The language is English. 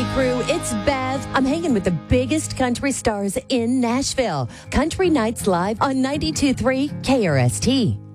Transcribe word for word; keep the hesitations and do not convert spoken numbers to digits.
crew. It's Bev. I'm hanging with the biggest country stars in Nashville. Country Nights Live on ninety-two point three K R S T.